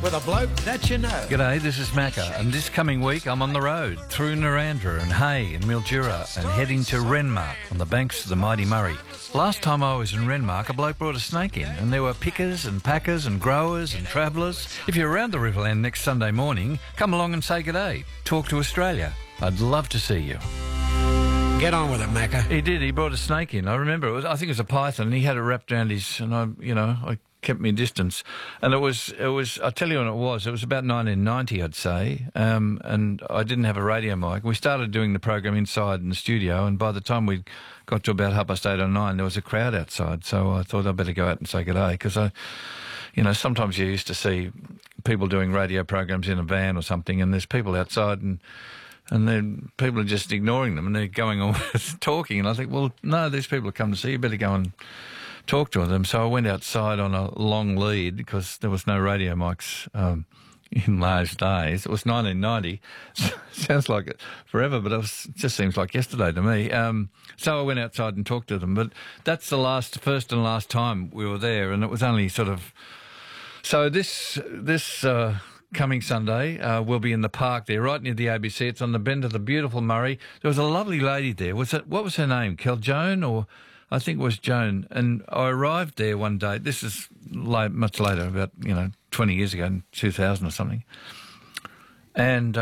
with a bloke that you know. G'day, this is Macca, and this coming week I'm on the road through Narrandera and Hay and Mildura and heading to Renmark on the banks of the mighty Murray. Last time I was in Renmark, a bloke brought a snake in, and there were pickers and packers and growers and travellers. If you're around the Riverland next Sunday morning, come along and say g'day. Talk to Australia. I'd love to see you. Get on with it, Macca. He did. He brought a snake in. I remember I think it was a python, and he had it wrapped around his, and I kept my distance. And it was, I'll tell you when it was about 1990, I'd say, and I didn't have a radio mic. We started doing the program inside in the studio, and by the time we got to about 8:30 or 9, there was a crowd outside, so I thought I'd better go out and say good day, because sometimes you used to see people doing radio programs in a van or something, and there's people outside, and then people are just ignoring them, and they're going on talking, and I think, well, no, these people have come to see you, better go and talk to them. So I went outside on a long lead because there was no radio mics in those days. It was 1990. Sounds like it forever, but it just seems like yesterday to me. So I went outside and talked to them. But that's the first and last time we were there, and it was only sort of... So this coming Sunday, we'll be in the park there, right near the ABC. It's on the bend of the beautiful Murray. There was a lovely lady there. What was her name? Joan, or... I think it was Joan, and I arrived there one day. This is much later, about 20 years ago, in 2000 or something. And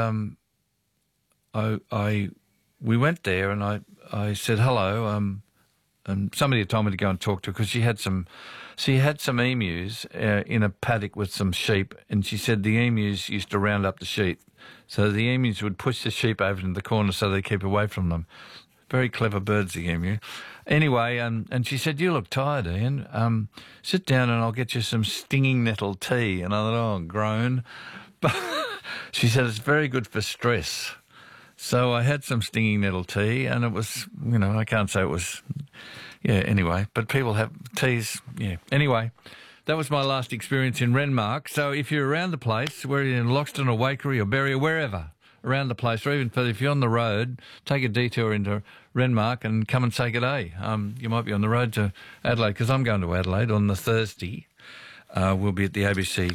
we went there, and I said hello. And somebody had told me to go and talk to her because she had some emus in a paddock with some sheep, and she said the emus used to round up the sheep, so the emus would push the sheep over into the corner so they keep away from them. Very clever birds, the emu. Anyway, and she said, "You look tired, Ian. Sit down and I'll get you some stinging nettle tea." And I thought, oh, groan. But she said, it's very good for stress. So I had some stinging nettle tea, and it was, I can't say it was, anyway. But people have teas, Anyway, that was my last experience in Renmark. So if you're around the place, whether you're in Loxton or Waikerie or Berry or wherever, around the place, or even further, if you're on the road, take a detour into Renmark and come and say good day. You might be on the road to Adelaide, because I'm going to Adelaide on the Thursday. We'll be at the ABC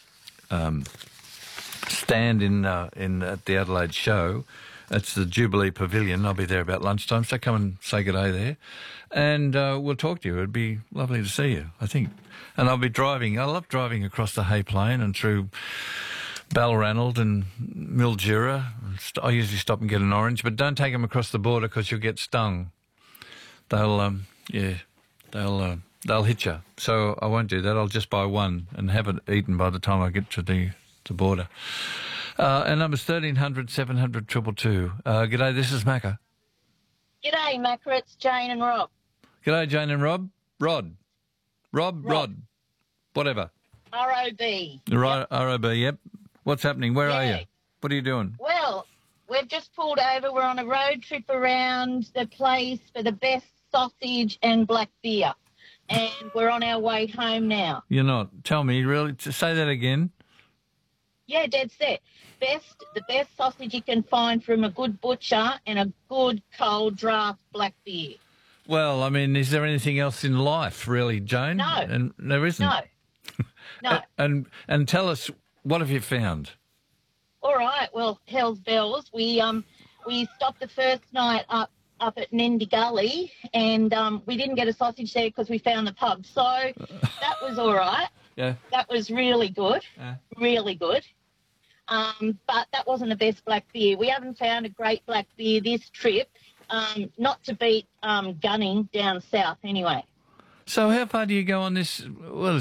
stand at the Adelaide show. It's the Jubilee Pavilion. I'll be there about lunchtime, so come and say good day there. And we'll talk to you. It'd be lovely to see you, I think. And I'll be driving. I love driving across the Hay Plain and through Balranald and Mildura. I usually stop and get an orange, but don't take them across the border because you'll get stung. They'll hit you. So I won't do that. I'll just buy one and have it eaten by the time I get to the border. And number's 1300 700 222. G'day, this is Macca. G'day, Macca. It's Jane and Rob. G'day, Jane and Rob. Rod. Whatever. R.O.B. Right, Yep. R.O.B., yep. What's happening? Where are you? What are you doing? Well, we've just pulled over. We're on a road trip around the place for the best sausage and black beer. And we're on our way home now. You're not. Tell me, really? Say that again. Yeah, dead set. The best sausage you can find from a good butcher and a good cold draft black beer. Well, I mean, is there anything else in life, really, Jane? No. And there isn't? No. And tell us, what have you found? All right. Well, hell's bells. We stopped the first night up at Nendi Gully, and we didn't get a sausage there because we found the pub. So that was all right. Yeah. That was really good. Really good. But that wasn't the best black beer. We haven't found a great black beer this trip, not to beat Gunning down south anyway. So how far do you go on this? Well,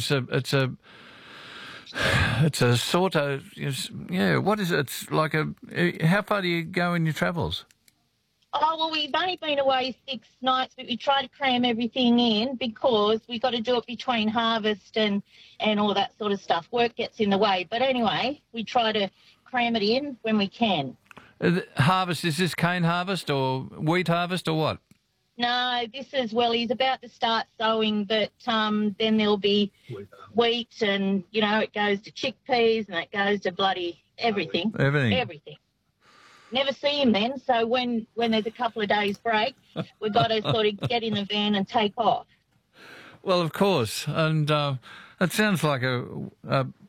it's a sort of, what is it? It's like how far do you go in your travels? Oh, well, we've only been away 6 nights, but we try to cram everything in because we got to do it between harvest and all that sort of stuff. Work gets in the way. But anyway, we try to cram it in when we can. Harvest, is this cane harvest or wheat harvest or what? No, he's about to start sowing, but then there'll be wheat and, it goes to chickpeas and it goes to bloody everything. Everything. Never see him then, so when there's a couple of days break, we've got to sort of get in the van and take off. Well, of course, and it sounds like a